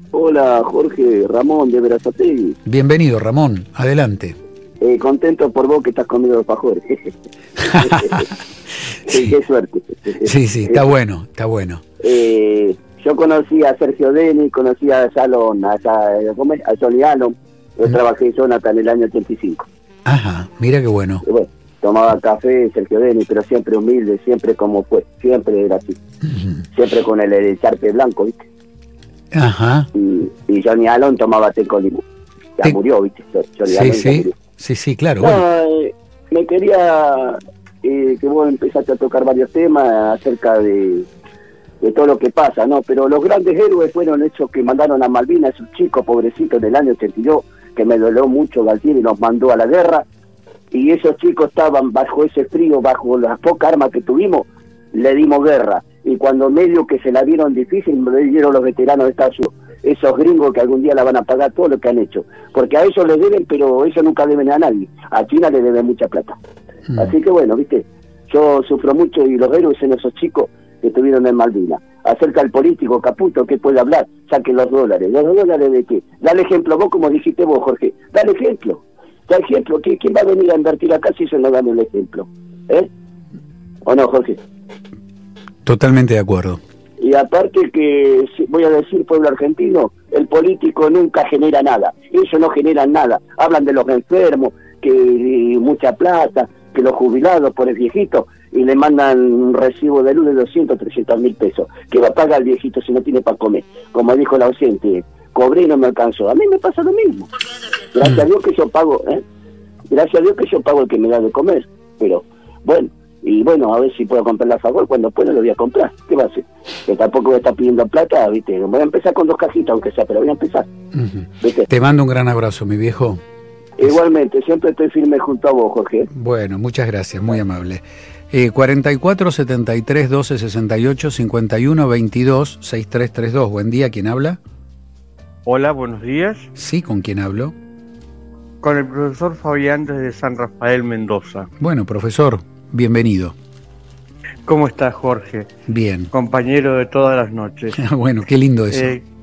Hola, Jorge, Ramón de Berazategui. Bienvenido, Ramón, adelante. Contento por vos que estás comiendo alfajores. Sí, qué suerte. Sí, está bueno, está bueno. Yo conocí a Sergio Denis, conocí a Salón, a Johnny Allen. Yo trabajé en Jonathan en el año 85. Ajá, mira qué bueno. Y bueno, tomaba café Sergio Denis, pero siempre humilde, siempre como fue, siempre era así. Siempre con el charpe blanco, ¿viste? Ajá. Y Johnny Allen tomaba té con limón. Ya murió, ¿viste? Johnny Allen ya murió. Sí, claro. No, bueno. Me quería que vos empezaste a tocar varios temas acerca de todo lo que pasa, ¿no? Pero los grandes héroes fueron esos que mandaron a Malvinas, esos chicos pobrecitos del año 82, que me dolió mucho Galtieri, nos mandó a la guerra, y esos chicos estaban bajo ese frío, bajo las pocas armas que tuvimos, le dimos guerra, y cuando medio que se la vieron difícil, le dieron los veteranos de Estados Unidos, esos gringos que algún día la van a pagar todo lo que han hecho, porque a ellos les deben, pero ellos nunca deben a nadie, a China le deben mucha plata. Así que bueno, viste, yo sufro mucho, y los héroes son esos chicos que estuvieron en Malvinas. Acerca del político Caputo, ¿qué puede hablar? Saquen los dólares. ¿Los dólares de qué? Dale ejemplo, vos como dijiste vos, Jorge, dale ejemplo. Dale ejemplo, ¿quién va a venir a invertir acá si ellos no dan el ejemplo? ¿O no, Jorge? Totalmente de acuerdo. Y aparte que, voy a decir, pueblo argentino, el político nunca genera nada. Ellos no generan nada. Hablan de los enfermos, que mucha plata, que los jubilados por el viejito, y le mandan un recibo de luz de 200, 300 mil pesos, que va a pagar el viejito si no tiene para comer. Como dijo la ausente, cobré y no me alcanzó. A mí me pasa lo mismo. Gracias a Dios que yo pago, gracias a Dios que yo pago el que me da de comer. Pero, bueno, y bueno, a ver si puedo comprar la favor, cuando pueda lo voy a comprar. ¿Qué va a hacer? Que tampoco voy a estar pidiendo plata, ¿viste? Voy a empezar con 2 cajitas, aunque sea, pero voy a empezar. Te mando un gran abrazo, mi viejo. Igualmente, siempre estoy firme junto a vos, Jorge. Bueno, muchas gracias, muy amable. 44 73 12 68 51 22 6332. Buen día, ¿quién habla? Hola, buenos días. Sí, ¿con quién hablo? Con el profesor Fabián desde San Rafael, Mendoza. Bueno, profesor, bienvenido. ¿Cómo estás, Jorge? Bien. Compañero de todas las noches. Bueno, qué lindo eso.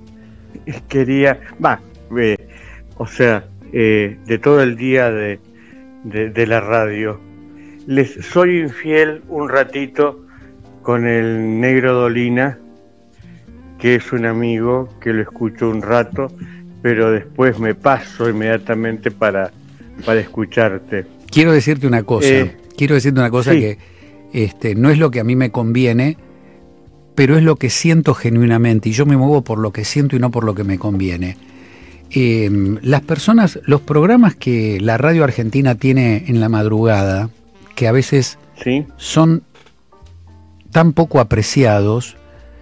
De todo el día de la radio. Les soy infiel un ratito con el Negro Dolina, que es un amigo que lo escucho un rato, pero después me paso inmediatamente para escucharte. Quiero decirte una cosa, sí. Que no es lo que a mí me conviene, pero es lo que siento genuinamente, y yo me muevo por lo que siento y no por lo que me conviene. Las personas, los programas que la radio argentina tiene en la madrugada, que a veces ¿sí? son tan poco apreciados,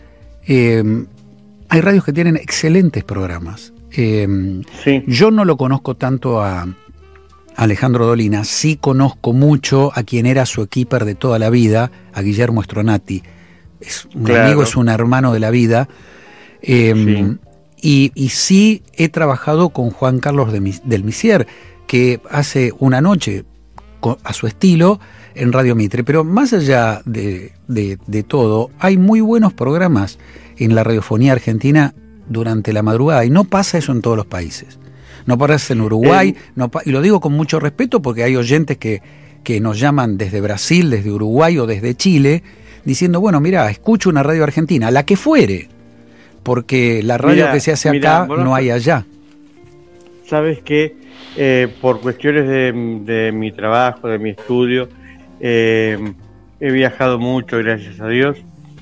hay radios que tienen excelentes programas. Sí. Yo no lo conozco tanto a Alejandro Dolina, sí conozco mucho a quien era su equiper de toda la vida, a Guillermo Stronati. Es un amigo, es un hermano de la vida. Sí. Y sí he trabajado con Juan Carlos del Misier, que hace una noche a su estilo en Radio Mitre. Pero más allá de todo, hay muy buenos programas en la radiofonía argentina durante la madrugada, y no pasa eso en todos los países. No pasa en Uruguay, y lo digo con mucho respeto porque hay oyentes que nos llaman desde Brasil, desde Uruguay o desde Chile, diciendo, bueno, mira, escucho una radio argentina, la que fuere, porque la radio que se hace acá no hay allá. Sabes que por cuestiones de mi trabajo, de mi estudio, he viajado mucho, gracias a Dios,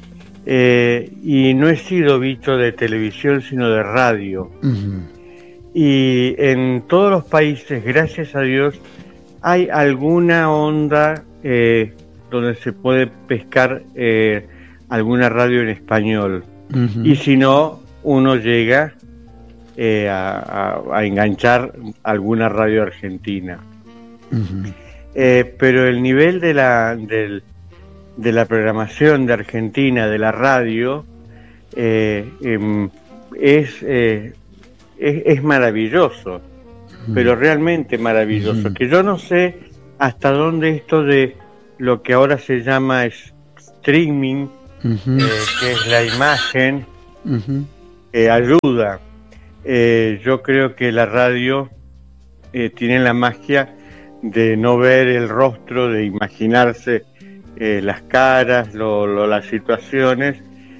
y no he sido visto de televisión, sino de radio. Uh-huh. Y en todos los países, gracias a Dios, hay alguna onda donde se puede pescar alguna radio en español. Uh-huh. Y si no, uno llega a enganchar alguna radio argentina. Uh-huh. Pero el nivel de la programación de Argentina, de la radio, es maravilloso, pero realmente maravilloso. Uh-huh. Que yo no sé hasta dónde esto de lo que ahora se llama streaming, uh-huh, que es la imagen, uh-huh, ayuda. Yo creo que la radio tiene la magia de no ver el rostro, de imaginarse las caras, las situaciones,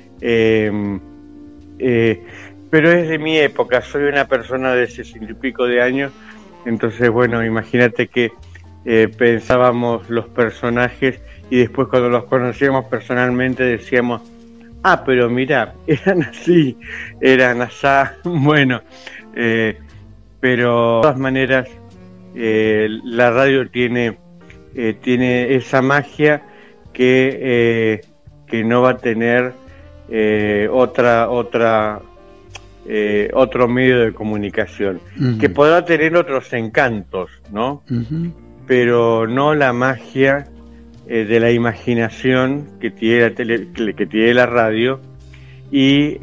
pero es de mi época, soy una persona de 60 y pico de años, entonces bueno, imagínate que pensábamos los personajes y después cuando los conocíamos personalmente decíamos, pero mira, eran así, eran asá, bueno, pero de todas maneras la radio tiene esa magia que no va a tener otro medio de comunicación, uh-huh. Que podrá tener otros encantos, ¿no? Uh-huh. Pero no la magia de la imaginación que tiene la radio y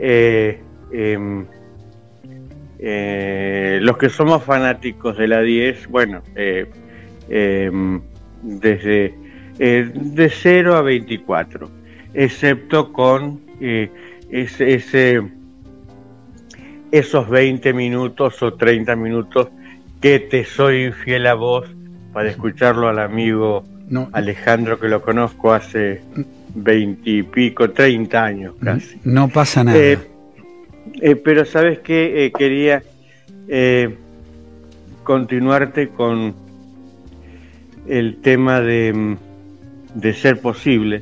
los que somos fanáticos de la 10, bueno, desde de 0 a 24, excepto con esos 20 minutos o 30 minutos que te soy infiel a vos, para escucharlo al amigo Alejandro, que lo conozco hace 20 y pico, 30 años casi. No pasa nada. Pero ¿sabes qué? Quería continuarte con el tema de ser posible,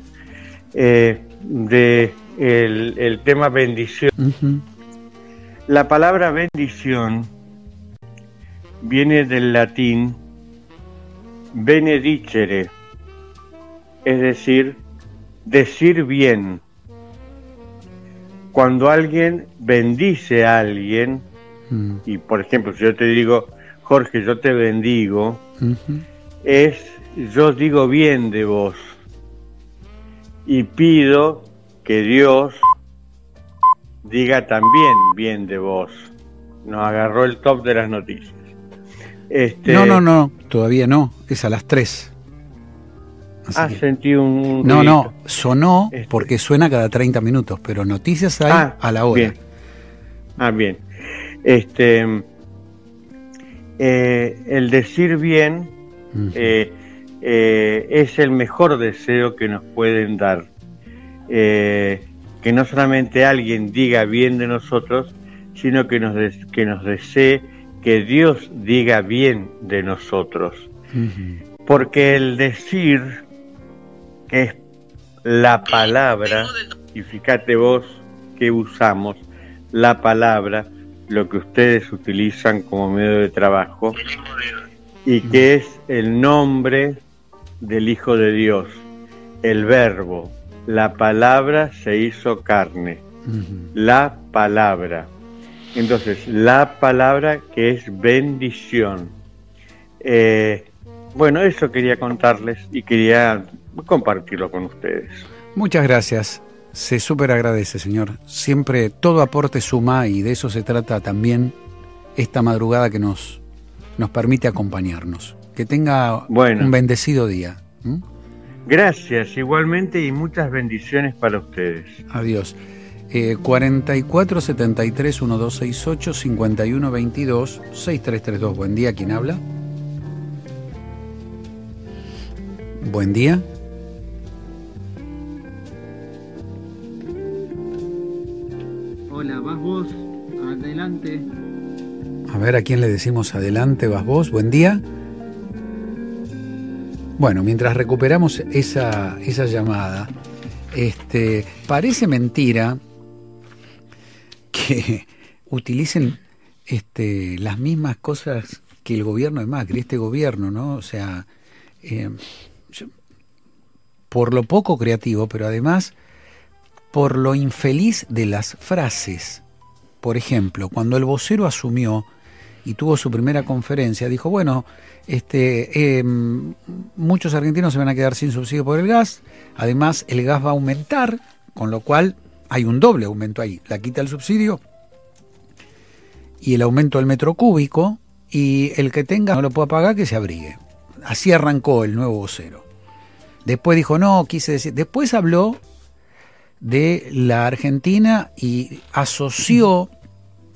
el tema bendición. Uh-huh. La palabra bendición viene del latín benedicere, es decir bien. Cuando alguien bendice a alguien, y por ejemplo, si yo te digo, Jorge, yo te bendigo, uh-huh. Yo digo bien de vos y pido que Dios diga también bien de vos. Nos agarró el top de las noticias. No, todavía no, es a las 3. Sentí un ruidito. No, sonó porque suena cada 30 minutos, pero noticias hay a la hora. Bien. El decir bien uh-huh. Es el mejor deseo que nos pueden dar. Que no solamente alguien diga bien de nosotros, sino que nos desee que Dios diga bien de nosotros. Uh-huh. Porque el decir, que es la palabra, y fíjate vos que usamos la palabra, lo que ustedes utilizan como medio de trabajo, y que es el nombre del Hijo de Dios, el Verbo. La palabra se hizo carne. Uh-huh. La palabra. Entonces, la palabra que es bendición. Bueno, eso quería contarles y quería compartirlo con ustedes. Muchas gracias. Se súper agradece, señor. Siempre todo aporte suma y de eso se trata también esta madrugada que nos permite acompañarnos. Que tenga un bendecido día. Gracias, igualmente, y muchas bendiciones para ustedes. Adiós. 44 73 1268 51 22 6332. Buen día, ¿quién habla? Buen día. Hola, vas vos, adelante. A ver, ¿a quién le decimos adelante? ¿Vas vos? Buen día. Bueno, mientras recuperamos esa llamada, parece mentira que utilicen las mismas cosas que el gobierno de Macri, este gobierno, ¿no? O sea, por lo poco creativo, pero además por lo infeliz de las frases. Por ejemplo, cuando el vocero asumió y tuvo su primera conferencia, dijo, bueno, muchos argentinos se van a quedar sin subsidio por el gas, además el gas va a aumentar, con lo cual hay un doble aumento ahí, la quita el subsidio y el aumento del metro cúbico, y el que tenga no lo pueda pagar, que se abrigue. Así arrancó el nuevo vocero. Después dijo, después habló de la Argentina y asoció